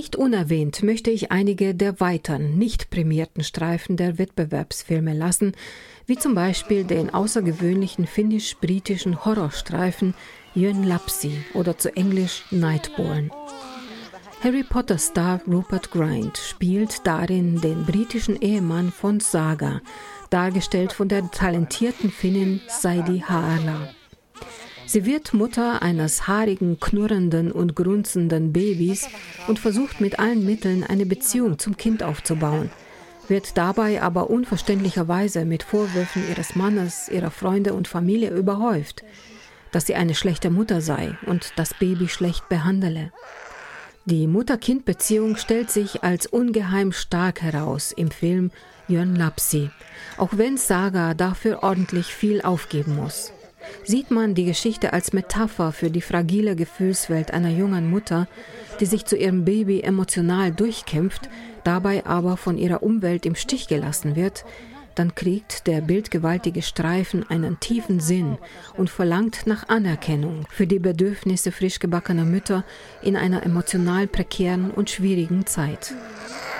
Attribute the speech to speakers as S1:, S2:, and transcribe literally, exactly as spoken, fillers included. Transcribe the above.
S1: Nicht unerwähnt möchte ich einige der weiteren, nicht prämierten Streifen der Wettbewerbsfilme lassen, wie zum Beispiel den außergewöhnlichen finnisch-britischen Horrorstreifen Jön Lapsi oder zu Englisch Nightborn. Harry Potter-Star Rupert Grint spielt darin den britischen Ehemann von Saga, dargestellt von der talentierten Finnin Sadie Haarla. Sie wird Mutter eines haarigen, knurrenden und grunzenden Babys und versucht mit allen Mitteln eine Beziehung zum Kind aufzubauen, wird dabei aber unverständlicherweise mit Vorwürfen ihres Mannes, ihrer Freunde und Familie überhäuft, dass sie eine schlechte Mutter sei und das Baby schlecht behandele. Die Mutter-Kind-Beziehung stellt sich als ungeheim stark heraus im Film Jön Lapsi, auch wenn Saga dafür ordentlich viel aufgeben muss. Sieht man die Geschichte als Metapher für die fragile Gefühlswelt einer jungen Mutter, die sich zu ihrem Baby emotional durchkämpft, dabei aber von ihrer Umwelt im Stich gelassen wird, dann kriegt der bildgewaltige Streifen einen tiefen Sinn und verlangt nach Anerkennung für die Bedürfnisse frisch gebackener Mütter in einer emotional prekären und schwierigen Zeit.